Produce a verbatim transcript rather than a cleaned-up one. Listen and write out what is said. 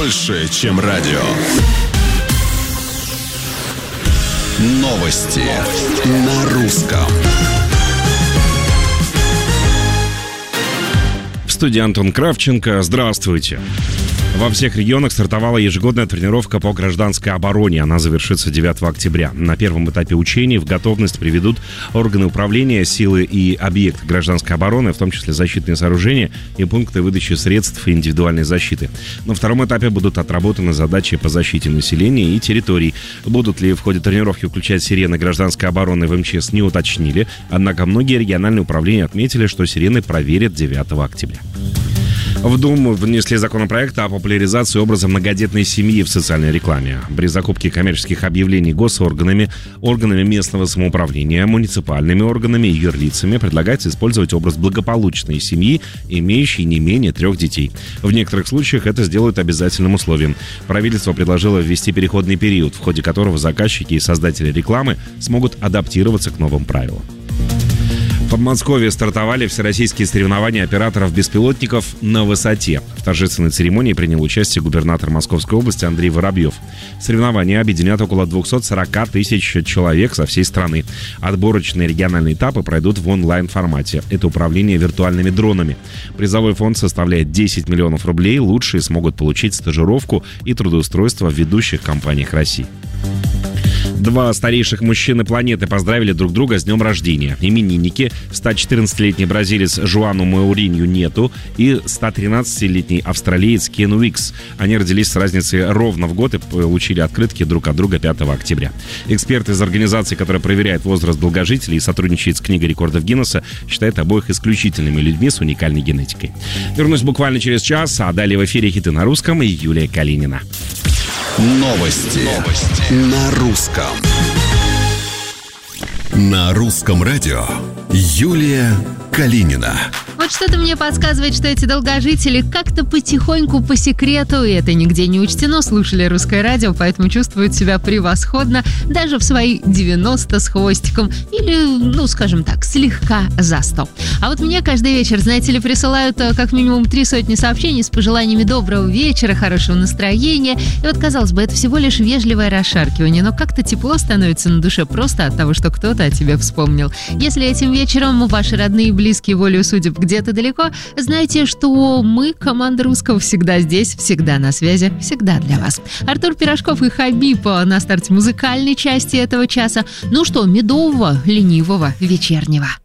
больше, чем радио. Новости, Новости. На русском. В студии Антон Кравченко. Здравствуйте. Во всех регионах стартовала ежегодная тренировка по гражданской обороне. Она завершится девятого октября. На первом этапе учений в готовность приведут органы управления, силы и объекты гражданской обороны, в том числе защитные сооружения и пункты выдачи средств индивидуальной защиты. На втором этапе будут отработаны задачи по защите населения и территорий. Будут ли в ходе тренировки включать сирены гражданской обороны, в эм че эс не уточнили. Однако многие региональные управления отметили, что сирены проверят девятого октября. В Думу внесли законопроект о популяризации образа многодетной семьи в социальной рекламе. При закупке коммерческих объявлений госорганами, органами местного самоуправления, муниципальными органами и юрлицами предлагается использовать образ благополучной семьи, имеющей не менее трех детей. В некоторых случаях это сделают обязательным условием. Правительство предложило ввести переходный период, в ходе которого заказчики и создатели рекламы смогут адаптироваться к новым правилам. В Подмосковье стартовали всероссийские соревнования операторов беспилотников на высоте. В торжественной церемонии принял участие губернатор Московской области Андрей Воробьев. Соревнования объединят около двести сорок тысяч человек со всей страны. Отборочные региональные этапы пройдут в онлайн-формате. Это управление виртуальными дронами. Призовой фонд составляет десять миллионов рублей. Лучшие смогут получить стажировку и трудоустройство в ведущих компаниях России. Два старейших мужчины планеты поздравили друг друга с днем рождения. Именинники – сто четырнадцатилетний бразилец Жуану Мауринью Нету и сто тринадцатилетний австралиец Кен Уикс. Они родились с разницей ровно в год и получили открытки друг от друга пятого октября. Эксперт из организации, которая проверяет возраст долгожителей и сотрудничает с книгой рекордов Гиннесса, считает обоих исключительными людьми с уникальной генетикой. Вернусь буквально через час, а далее в эфире хиты на русском и Юлия Калинина. Новости. Новости на русском. На русском радио Юлия Калинина. Вот что-то мне подсказывает, что эти долгожители как-то потихоньку, по секрету, и это нигде не учтено, слушали русское радио, поэтому чувствуют себя превосходно даже в свои девяносто с хвостиком или, ну, скажем так, слегка за сто. А вот мне каждый вечер, знаете ли, присылают как минимум три сотни сообщений с пожеланиями доброго вечера, хорошего настроения. И вот, казалось бы, это всего лишь вежливое расшаркивание, но как-то тепло становится на душе просто от того, что кто-то о тебе вспомнил. Если этим вечером ваши родные и близкие волею судеб где-то далеко, знайте, что мы, команда русского, всегда здесь, всегда на связи, всегда для вас. Артур Пирожков и Хабиб на старте музыкальной части этого часа. Ну что, медового, ленивого, вечернего.